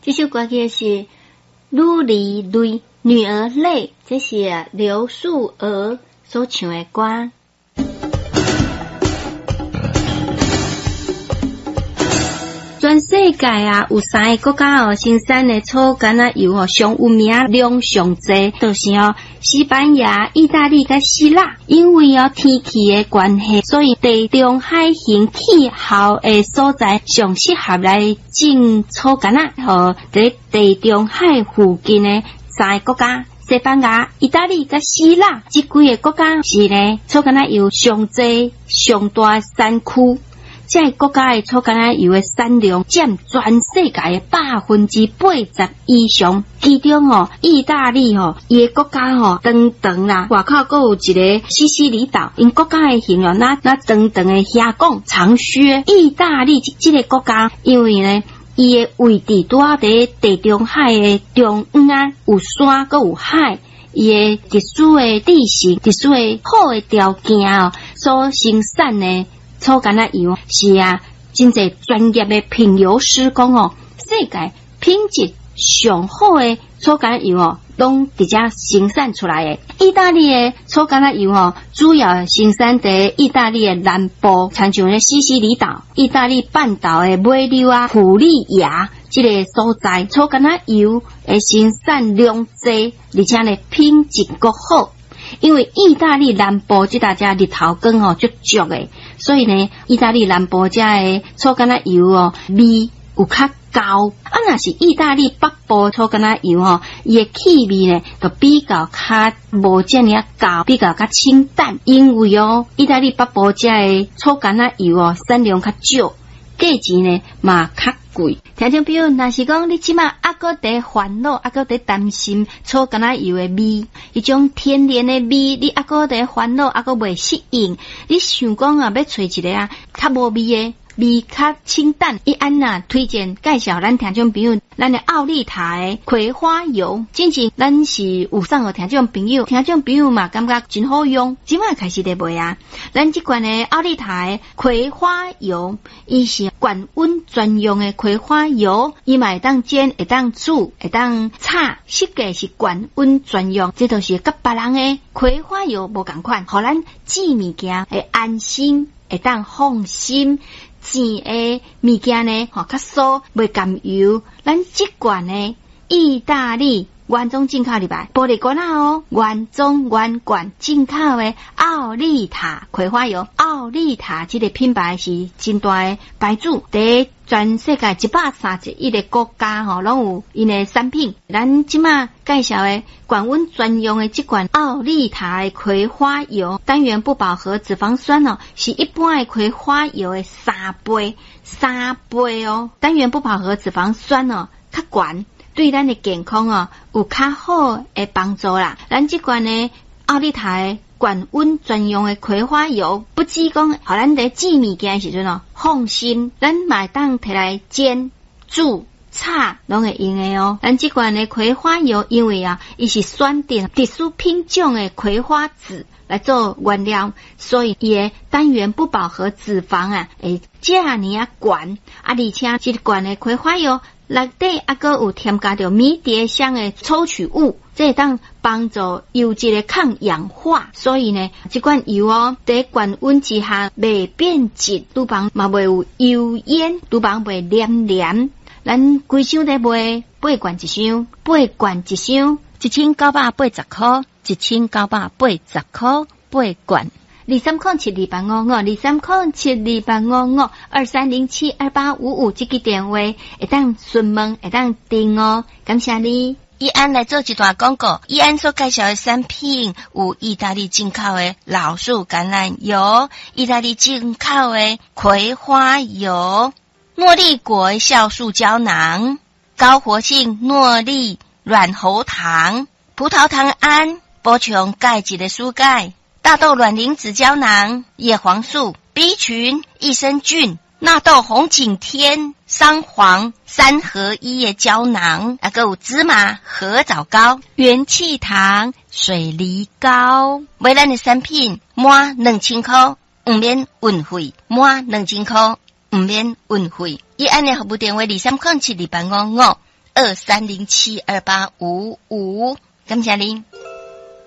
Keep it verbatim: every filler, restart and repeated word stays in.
这首歌曲是《女儿泪》，女儿泪，这是刘素娥所唱的歌。全世界啊，有三个国家哦，生产的草橄榄油哦，上有名量上济，就是哦，西班牙、意大利甲希腊。因为哦天气的关系，所以地中海型气候的所在上适合来种草橄榄。和在地中海附近的三个国家，西班牙、意大利甲希腊这几个国家是呢草橄榄油上济、上大产区。这个国家的草橄榄油的产量占全世界的百分之八十以上，其中哦，意大利哦，伊个国家吼长长啦，外口还有一个西西里岛，因国家的形容那那长长的峡谷长靴。意大利这个国家，因为呢，伊的位置拄好伫地中海的中央啊，有山还有海。伊个特殊的地形、特殊的好的条件哦，所生产的草橄榄油是啊，真侪专业的品油师讲哦，世界品质上好的草橄榄油哦，拢直接生产出来的。意大利的草橄榄油哦，主要生产在意大利的南部，像像咧西西里岛、意大利半岛的尾流啊、普利亚这个所在，草橄榄油的生产量济，而且呢品质够好。因为意大利南部这大家日头光哦足足的，所以呢，意大利南部这的草橄榄油哦味有较高。啊，若是意大利北部草橄榄油哦，伊的气味呢就比较较无这么高，比较较清淡。因为哦，意大利北部这的草橄榄油哦产量较少，价钱呢嘛较贵。听众朋友，若是讲你即马还搁在烦恼，还搁在担心草橄榄油的味，迄种天然的味，你还搁在烦恼，还搁未适应，你想讲啊，要找一个啊较无味的。味较清淡，伊安呐推荐介绍咱听众朋友，咱的奥利塔的葵花油，真正咱是有送互听众朋友，听众朋友嘛感觉真好用，即马开始在卖啊。咱即款的奥利塔的葵花油，伊是高温专用的葵花油，伊嘛会当煎，会当煮，会当炒，设计是高温专用，这都是甲别人的葵花油无共款，互咱煮物件会安心，会当放心。甜的物件呢，吼较酥，袂甘油。咱即罐呢，意大利原装进口入来，玻璃罐啊哦，原装原罐进口的奥利塔葵花油。奥利塔这个品牌是真大的牌子，在全世界一百三十一个国家吼，拢有因的产品。咱即马介绍的高温专用的这款奥利塔的葵花油，单元不饱和脂肪酸哦，是一般的葵花油的三倍，三倍哦。单元不饱和脂肪酸哦，较悬，对咱的健康哦有较好的帮助啦。咱这款呢，奥利塔的高温专用的葵花油，不止讲，互咱在煮物件时阵哦放心，咱嘛当摕来煎、煮、炒，拢会用的哦。咱这款的葵花油，因为啊，伊是选定特殊品种的葵花籽来做原料，所以伊的单元不饱和脂肪啊，会这样啊悬啊，而且这罐的葵花油内底还佫有添加着迷迭香的抽取物。这当帮助油质的抗氧化，所以呢，这款油哦，在高温之下袂变质，厨房嘛袂有油烟，厨房袂黏黏。咱规箱在卖八罐一箱，八罐一箱，一千九百八十块，一千九百八十块，八罐。二三空七二八五五，二三空七二八五五，二三零七二八五五，这个电话会当询问，会当订哦。感谢你。 义安来做一段广告，义安所介绍的产品有意大利进口的老树橄榄油，意大利进口的葵花油，诺丽果酵素胶囊，高活性诺丽软喉糖，葡萄糖胺补充钙质的蔬钙，大豆卵磷脂胶囊，叶黄素 B 群益生菌，纳豆红景天桑黄三合一的胶囊，还有芝麻合枣膏，元气糖水梨膏。买咱的产品满两千块不免运费，满两千块不免运费。伊安的服务电话二三零七二八五五， 二三零七二八五五，感谢您。